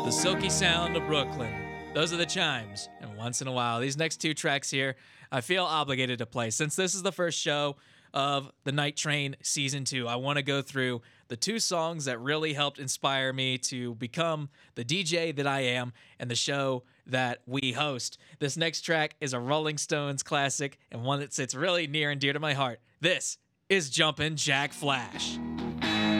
The silky sound of Brooklyn. Those are the chimes. And once in a while, these next two tracks here, I feel obligated to play. Since this is the first show of the Night Train Season 2, I want to go through the two songs that really helped inspire me to become the DJ that I am and the show that we host. This next track is a Rolling Stones classic and one that sits really near and dear to my heart. This is Jumpin' Jack Flash.